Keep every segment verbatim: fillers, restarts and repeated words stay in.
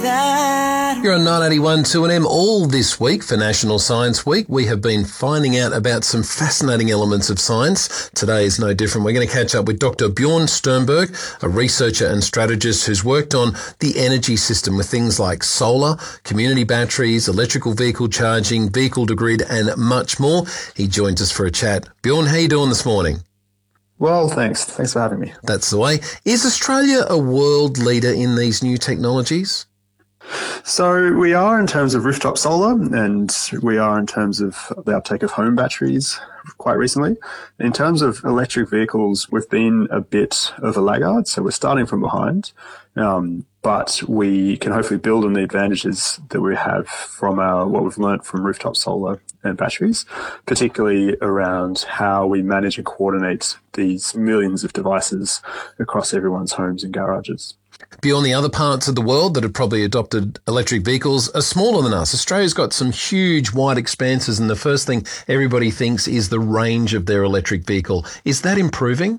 that. You're on nine eighty-one two and M all this week for National Science Week. We have been finding out about some fascinating elements of science. Today is no different. We're going to catch up with Doctor Bjorn Sternberg, a researcher and strategist who's worked on the energy system with things like solar, community batteries, electrical vehicle charging, vehicle to grid and much more. He joins us for a chat. Bjorn, how you doing this morning? Well, thanks. Thanks for having me. That's the way. Is Australia a world leader in these new technologies? So we are in terms of rooftop solar, and we are in terms of the uptake of home batteries quite recently. In terms of electric vehicles, we've been a bit of a laggard, so we're starting from behind. Um, but we can hopefully build on the advantages that we have from our, what we've learnt from rooftop solar and batteries, particularly around how we manage and coordinate these millions of devices across everyone's homes and garages. Beyond the other parts of the world that have probably adopted electric vehicles are smaller than us. Australia's got some huge wide expanses, and the first thing everybody thinks is the range of their electric vehicle. Is that improving?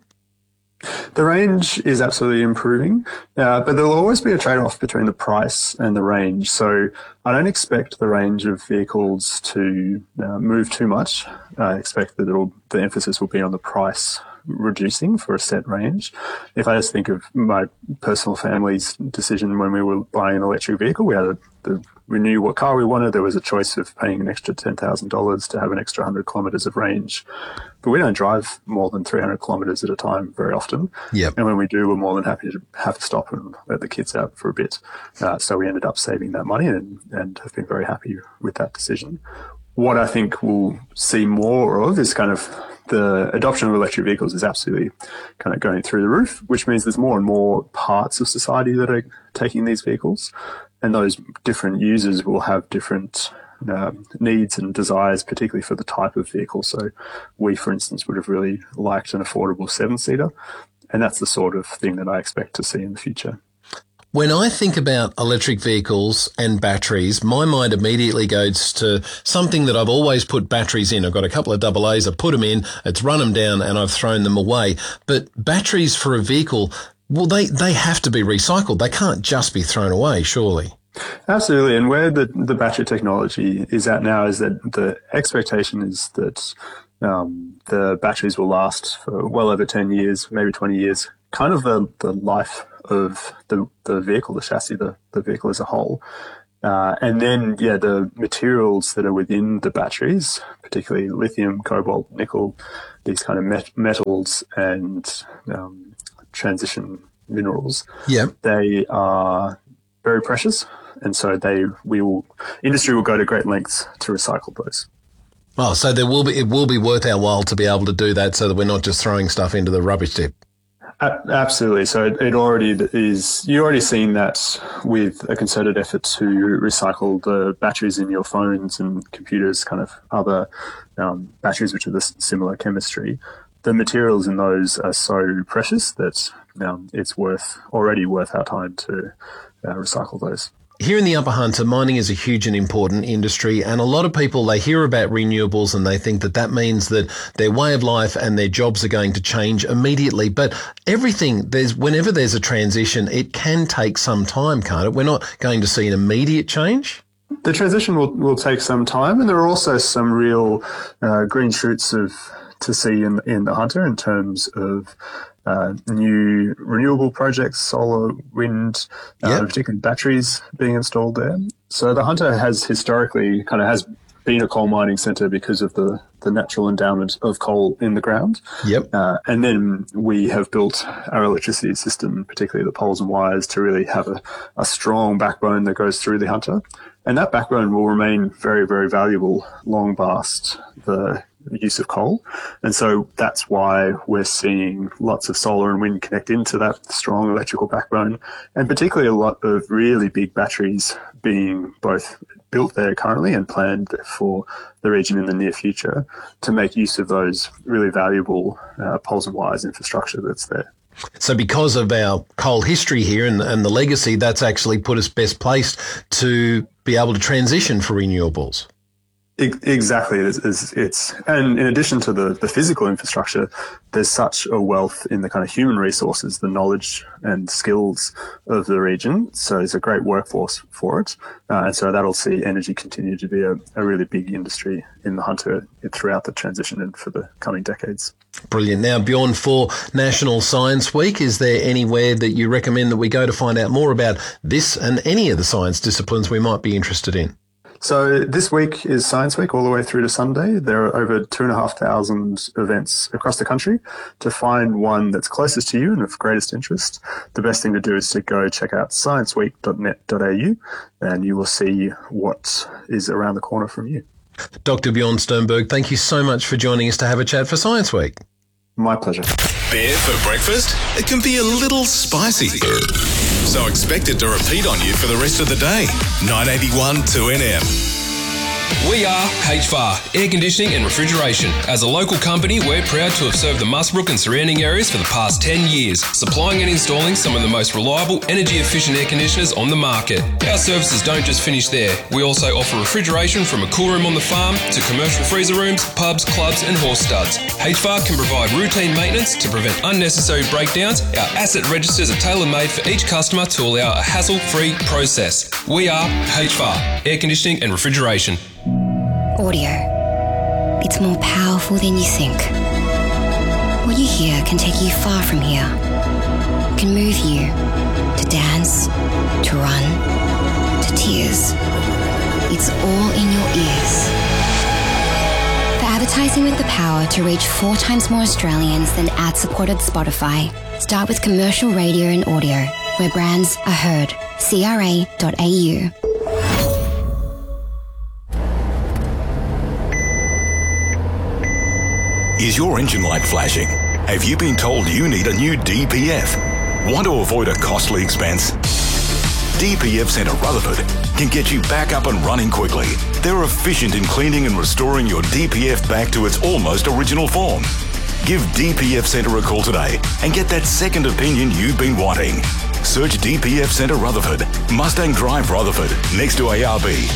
The range is absolutely improving, uh, but there'll always be a trade-off between the price and the range. So I don't expect the range of vehicles to uh, move too much. I expect that it'll, the emphasis will be on the price reducing for a set range. If I just think of my personal family's decision when we were buying an electric vehicle, we had a, the, we knew what car we wanted. There was a choice of paying an extra ten thousand dollars to have an extra one hundred kilometres of range. But we don't drive more than three hundred kilometres at a time very often. Yep. And when we do, we're more than happy to have to stop and let the kids out for a bit. Uh, so we ended up saving that money and, and have been very happy with that decision. What I think we'll see more of is kind of the adoption of electric vehicles is absolutely kind of going through the roof, which means there's more and more parts of society that are taking these vehicles. And those different users will have different uh, needs and desires, particularly for the type of vehicle. So we, for instance, would have really liked an affordable seven-seater. And that's the sort of thing that I expect to see in the future. When I think about electric vehicles and batteries, my mind immediately goes to something that I've always put batteries in. I've got a couple of double A's, I put them in, it's run them down and I've thrown them away. But batteries for a vehicle, well, they, they have to be recycled. They can't just be thrown away, surely. Absolutely. And where the, the battery technology is at now is that the expectation is that um, the batteries will last for well over ten years, maybe twenty years, kind of the, the life of the, the vehicle, the chassis, the, the vehicle as a whole. Uh, and then, yeah, the materials that are within the batteries, particularly lithium, cobalt, nickel, these kind of met- metals and um, transition minerals, yeah, they are very precious. And so they we will industry will go to great lengths to recycle those. Oh, so there will be it will be worth our while to be able to do that so that we're not just throwing stuff into the rubbish tip. Absolutely. So it, it already is, you're already seeing that with a concerted effort to recycle the batteries in your phones and computers, kind of other um, batteries which are the similar chemistry. The materials in those are so precious that um, it's worth already worth our time to uh, recycle those. Here in the Upper Hunter, mining is a huge and important industry, and a lot of people, they hear about renewables and they think that that means that their way of life and their jobs are going to change immediately. But everything, there's whenever there's a transition, it can take some time, can't it? We're not going to see an immediate change. The transition will, will take some time, and there are also some real uh, green shoots of to see in, in the Hunter in terms of Uh, new renewable projects, solar, wind, uh, yep. particularly batteries being installed there. So the Hunter has historically kind of has been a coal mining centre because of the, the natural endowment of coal in the ground. Yep. Uh, and then we have built our electricity system, particularly the poles and wires, to really have a, a strong backbone that goes through the Hunter. And that backbone will remain very, very valuable long past the use of coal. And so that's why we're seeing lots of solar and wind connect into that strong electrical backbone, and particularly a lot of really big batteries being both built there currently and planned for the region in the near future to make use of those really valuable uh, poles and wires infrastructure that's there. So because of our coal history here and, and the legacy, that's actually put us best placed to be able to transition for renewables. Exactly. It's, it's, it's and in addition to the, the physical infrastructure, there's such a wealth in the kind of human resources, the knowledge and skills of the region. So it's a great workforce for it. Uh, and so that'll see energy continue to be a, a really big industry in the Hunter throughout the transition and for the coming decades. Brilliant. Now, Bjorn, for National Science Week, is there anywhere that you recommend that we go to find out more about this and any of the science disciplines we might be interested in? So this week is Science Week all the way through to Sunday. There are over two and a half thousand events across the country. To find one that's closest to you and of greatest interest, the best thing to do is to go check out science week dot net dot a u and you will see what is around the corner from you. Doctor Bjorn Sternberg, thank you so much for joining us to have a chat for Science Week. My pleasure. Beer for breakfast? It can be a little spicy. So expect it to repeat on you for the rest of the day. nine eighty-one two N M. We are H V A R, Air Conditioning and Refrigeration. As a local company, we're proud to have served the Musbrook and surrounding areas for the past ten years, supplying and installing some of the most reliable, energy-efficient air conditioners on the market. Our services don't just finish there. We also offer refrigeration from a cool room on the farm to commercial freezer rooms, pubs, clubs and horse studs. H V A R can provide routine maintenance to prevent unnecessary breakdowns. Our asset registers are tailor-made for each customer to allow a hassle-free process. We are H V A R, Air Conditioning and Refrigeration. Audio. It's more powerful than you think. What you hear can take you far from here. Can move you to dance, to run, to tears. It's all in your ears. For advertising with the power to reach four times more Australians than ad-supported Spotify, start with commercial radio and audio, where brands are heard. C R A dot A U. Is your engine light flashing? Have you been told you need a new D P F? Want to avoid a costly expense? D P F Centre Rutherford can get you back up and running quickly. They're efficient in cleaning and restoring your D P F back to its almost original form. Give D P F Centre a call today and get that second opinion you've been wanting. Search D P F Centre Rutherford, Mustang Drive Rutherford, next to A R B.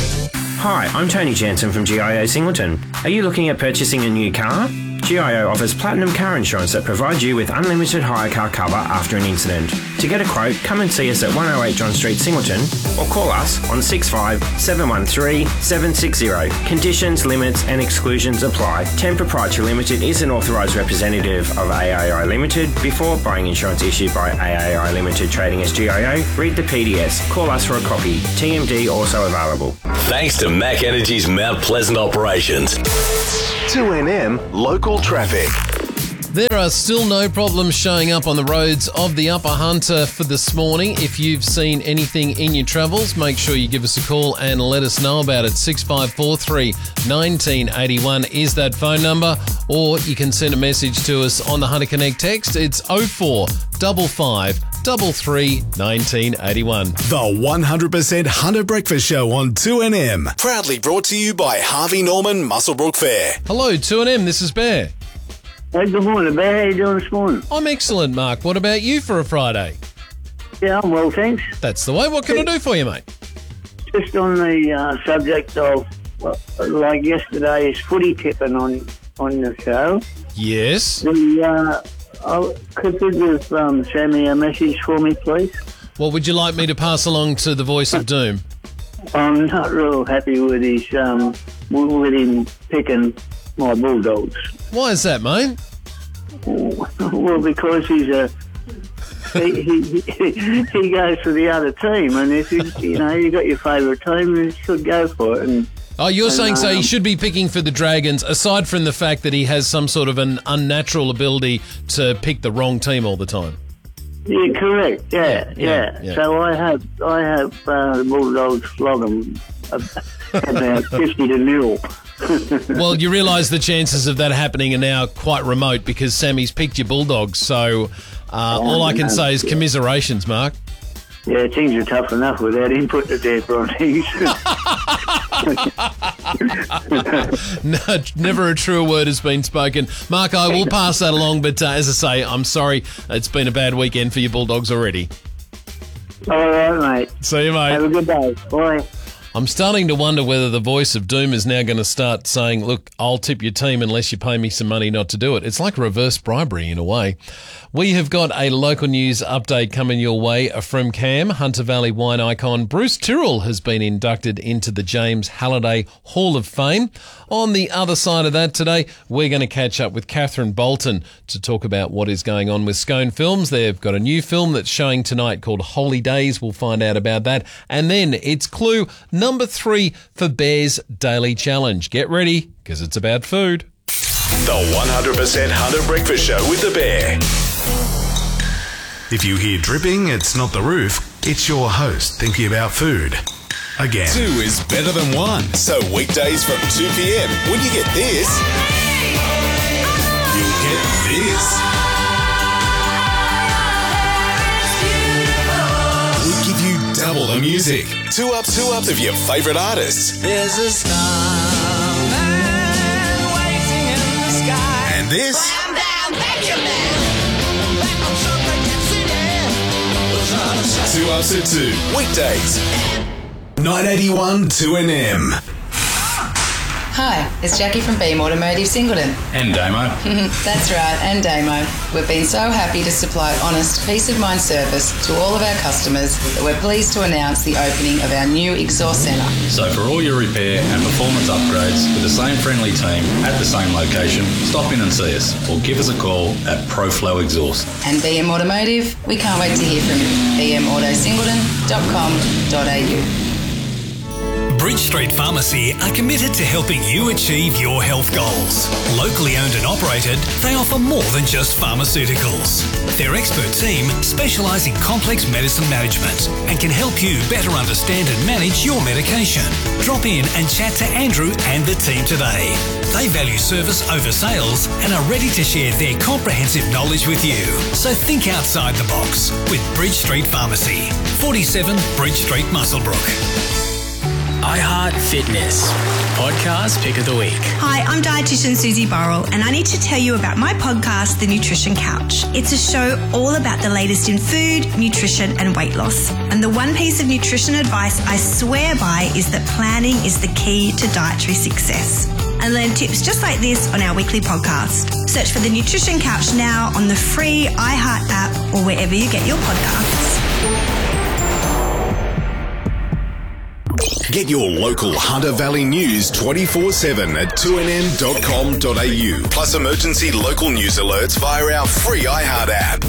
Hi, I'm Tony Jansen from G I O Singleton. Are you looking at purchasing a new car? G I O offers platinum car insurance that provides you with unlimited hire car cover after an incident. To get a quote, come and see us at one oh eight John Street, Singleton, or call us on six five seven one three seven six zero. Conditions, limits and exclusions apply. Ten Proprietary Limited is an authorised representative of A A I Limited. Before buying insurance issued by A A I Limited trading as G I O, read the P D S. Call us for a copy. T M D also available. Thanks to Mac Energy's Mount Pleasant operations. two N M local traffic. There are still no problems showing up on the roads of the Upper Hunter for this morning. If you've seen anything in your travels, make sure you give us a call and let us know about it. six five four three, one nine eight one is that phone number, or you can send a message to us on the Hunter Connect text. It's oh four five five three three, one nine eight one. The one hundred percent Hunter Breakfast Show on two N M. Proudly brought to you by Harvey Norman Muswellbrook Fair. Hello, two N M, this is Bear. Hey, good morning, Bear. How you doing this morning? I'm excellent, Mark. What about you for a Friday? Yeah, I'm well, thanks. That's the way. What can I do for you, mate? Just on the uh, subject of, well, like yesterday's footy tipping on, on the show. Yes. The, uh, oh, could you give um, Sammy a message for me, please? What would you like me to pass along to the voice of doom? I'm not real happy with his, um, with him picking my Bulldogs. Why is that, mate? Well, because he's a he, he, he, he goes for the other team, and if you you know you got your favourite team, you should go for it. And oh, you're and, saying so um, he should be picking for the Dragons, aside from the fact that he has some sort of an unnatural ability to pick the wrong team all the time. Yeah, correct. Yeah, Yeah, yeah. yeah, yeah. So I have I have uh, the Bulldogs flog them about fifty to nil. Well, you realise the chances of that happening are now quite remote because Sammy's picked your Bulldogs. So uh, all I can say is commiserations, Mark. Yeah, things are tough enough without him putting it there, Brontes. No, never a truer word has been spoken. Mark, I will pass that along, but uh, as I say, I'm sorry. It's been a bad weekend for your Bulldogs already. All right, mate. See you, mate. Have a good day. Bye. I'm starting to wonder whether the voice of doom is now going to start saying, look, I'll tip your team unless you pay me some money not to do it. It's like reverse bribery in a way. We have got a local news update coming your way from Cam. Hunter Valley wine icon Bruce Tyrrell has been inducted into the James Halliday Hall of Fame. On the other side of that today, we're going to catch up with Catherine Bolton to talk about what is going on with Scone Films. They've got a new film that's showing tonight called Holy Days. We'll find out about that. And then it's clue number three for Bear's Daily Challenge. Get ready, because it's about food. The one hundred percent Hunter Breakfast Show with the Bear. If you hear dripping, it's not the roof, it's your host thinking about food. Again. Two is better than one. So weekdays from two p.m. when you get this, you'll get this. We give you double the music. Two up, two up of your favourite artists. There's a starman waiting in the sky. And this. Slam down, Benjamin. Back on Suffragette City. Two ups at two. Weekdays. nine eighty-one two N M. Hi, it's Jackie from Beam Automotive Singleton. And Damo. That's right, and Damo. We've been so happy to supply honest, peace of mind service to all of our customers that we're pleased to announce the opening of our new exhaust centre. So for all your repair and performance upgrades with the same friendly team at the same location, stop in and see us or give us a call at ProFlow Exhaust. And B M Automotive, we can't wait to hear from you. b m auto singleton dot com dot a u. Bridge Street Pharmacy are committed to helping you achieve your health goals. Locally owned and operated, they offer more than just pharmaceuticals. Their expert team specialise in complex medicine management and can help you better understand and manage your medication. Drop in and chat to Andrew and the team today. They value service over sales and are ready to share their comprehensive knowledge with you. So think outside the box with Bridge Street Pharmacy, forty-seven Bridge Street, Muswellbrook. iHeart Fitness, podcast pick of the week. Hi, I'm dietitian Susie Burrell, and I need to tell you about my podcast, The Nutrition Couch. It's a show all about the latest in food, nutrition, and weight loss. And the one piece of nutrition advice I swear by is that planning is the key to dietary success. And learn tips just like this on our weekly podcast. Search for The Nutrition Couch now on the free iHeart app or wherever you get your podcasts. Get your local Hunter Valley news twenty-four seven at two n m dot com dot a u. Plus emergency local news alerts via our free iHeart app.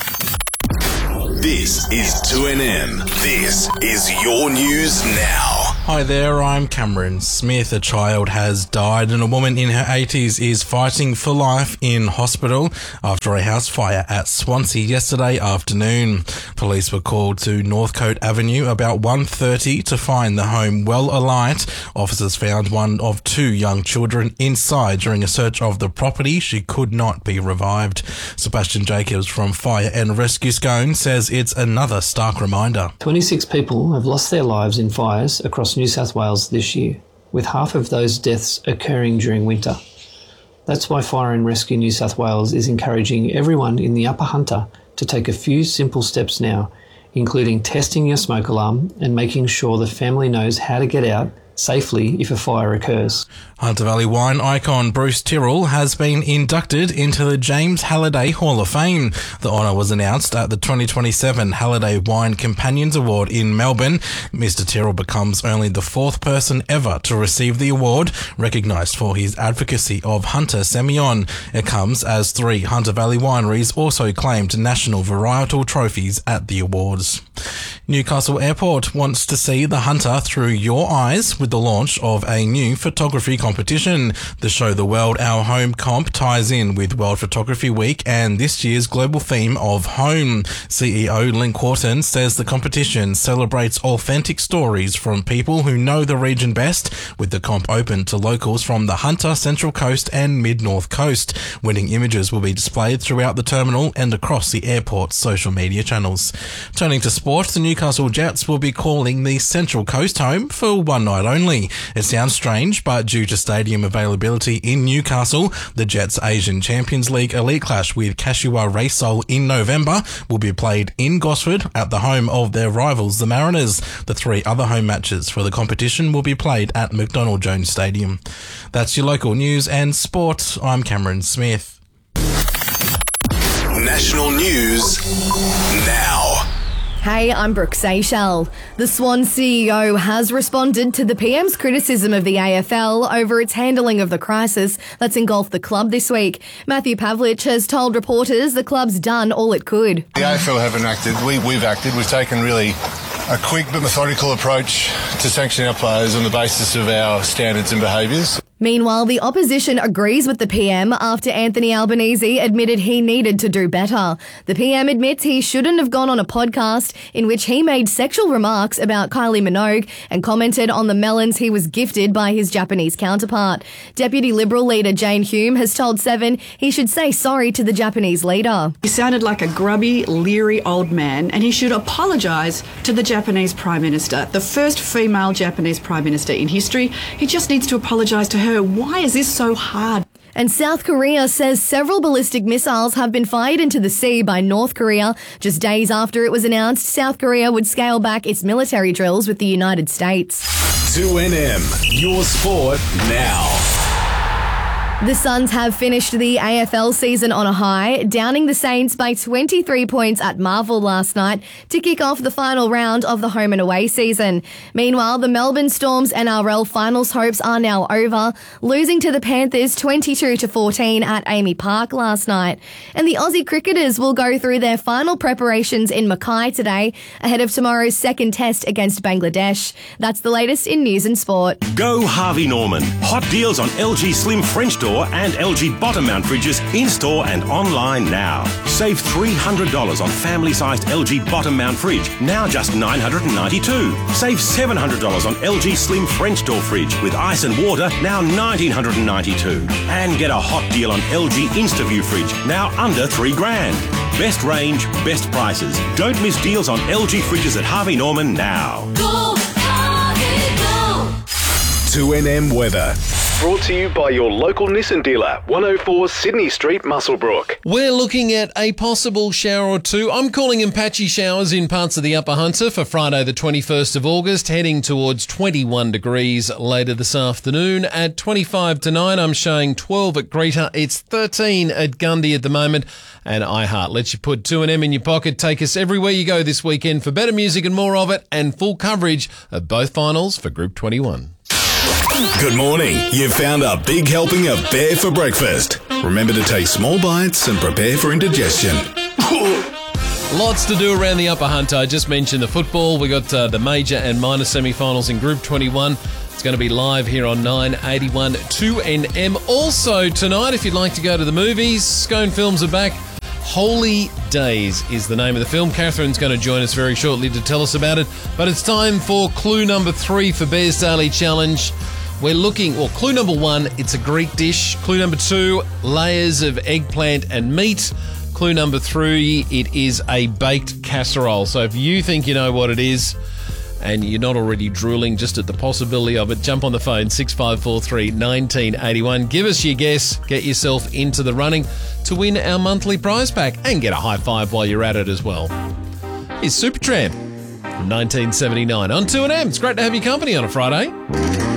This is two N M. This is your news now. Hi there, I'm Cameron Smith. A child has died and a woman in her eighties is fighting for life in hospital after a house fire at Swansea yesterday afternoon. Police were called to Northcote Avenue about one thirty to find the home well alight. Officers found one of two young children inside during a search of the property. She could not be revived. Sebastian Jacobs from Fire and Rescue Scone says it's another stark reminder. twenty-six people have lost their lives in fires across New South Wales this year, with half of those deaths occurring during winter. That's why Fire and Rescue New South Wales is encouraging everyone in the Upper Hunter to take a few simple steps now, including testing your smoke alarm and making sure the family knows how to get out safely if a fire occurs. Hunter Valley wine icon Bruce Tyrrell has been inducted into the James Halliday Hall of Fame. The honour was announced at the twenty twenty-seven Halliday Wine Companions Award in Melbourne. Mister Tyrrell becomes only the fourth person ever to receive the award, recognised for his advocacy of Hunter Semillon. It comes as three Hunter Valley wineries also claimed national varietal trophies at the awards. Newcastle Airport wants to see the Hunter through your eyes with the launch of a new photography competition. The Show the World Our Home comp ties in with World Photography Week and this year's global theme of home. C E O Lynn Quarton says the competition celebrates authentic stories from people who know the region best, with the comp open to locals from the Hunter, Central Coast and Mid-North Coast. Winning images will be displayed throughout the terminal and across the airport's social media channels. Turning to sport, the Newcastle Jets will be calling the Central Coast home for one night only. only. It sounds strange, but due to stadium availability in Newcastle, the Jets Asian Champions League Elite Clash with Kashiwa Reysol in November will be played in Gosford at the home of their rivals, the Mariners. The three other home matches for the competition will be played at McDonald Jones Stadium. That's your local news and sport. I'm Cameron Smith. National news now. Hey, I'm Brooke Seychelles. The Swan C E O has responded to the P M's criticism of the A F L over its handling of the crisis that's engulfed the club this week. Matthew Pavlich has told reporters the club's done all it could. The A F L haven't acted. We, we've acted. We've taken really a quick but methodical approach to sanction our players on the basis of our standards and behaviours. Meanwhile, the opposition agrees with the P M after Anthony Albanese admitted he needed to do better. The P M admits he shouldn't have gone on a podcast in which he made sexual remarks about Kylie Minogue and commented on the melons he was gifted by his Japanese counterpart. Deputy Liberal leader Jane Hume has told Seven he should say sorry to the Japanese leader. He sounded like a grubby, leery old man, and he should apologise to the Japanese Prime Minister, the first female Japanese Prime Minister in history. He just needs to apologise to her. Why is this so hard? And South Korea says several ballistic missiles have been fired into the sea by North Korea. Just days after it was announced South Korea would scale back its military drills with the United States. two N M, your sport now. The Suns have finished the A F L season on a high, downing the Saints by twenty-three points at Marvel last night to kick off the final round of the home and away season. Meanwhile, the Melbourne Storm's N R L finals hopes are now over, losing to the Panthers twenty-two to fourteen at Amy Park last night. And the Aussie cricketers will go through their final preparations in Mackay today ahead of tomorrow's second test against Bangladesh. That's the latest in news and sport. Go Harvey Norman. Hot deals on L G Slim French door and L G bottom mount fridges in-store and online now. Save three hundred dollars on family-sized L G bottom mount fridge, now just nine hundred ninety-two dollars. Save seven hundred dollars on L G Slim French door fridge with ice and water, now one thousand nine hundred ninety-two dollars. And get a hot deal on L G InstaView fridge, now under three grand. Best range, best prices. Don't miss deals on L G fridges at Harvey Norman now. Go, Harvey, go! two N M weather. Brought to you by your local Nissan dealer, one oh four Sydney Street, Muswellbrook. We're looking at a possible shower or two. I'm calling them patchy showers in parts of the Upper Hunter for Friday the twenty-first of August, heading towards twenty-one degrees later this afternoon. At twenty-five to nine, I'm showing twelve at Greta. It's thirteen at Gundy at the moment. And iHeart lets you put two N M in your pocket. Take us everywhere you go this weekend for better music and more of it, and full coverage of both finals for Group twenty-one. Good morning. You've found a big helping of Bear for breakfast. Remember to take small bites and prepare for indigestion. Lots to do around the Upper Hunter. I just mentioned the football. We got uh, the major and minor semi-finals in Group twenty-one. It's going to be live here on nine eighty-one two N M. Also tonight, if you'd like to go to the movies, Scone Films are back. Holy Days is the name of the film. Catherine's going to join us very shortly to tell us about it. But it's time for clue number three for Bear's Daily Challenge. We're looking, well, clue number one, it's a Greek dish. Clue number two, layers of eggplant and meat. Clue number three, it is a baked casserole. So if you think you know what it is and you're not already drooling just at the possibility of it, jump on the phone, six five four three, one nine eight one. Give us your guess. Get yourself into the running to win our monthly prize pack and get a high five while you're at it as well. It's Supertramp from nineteen seventy-nine on two N M. It's great to have your company on a Friday.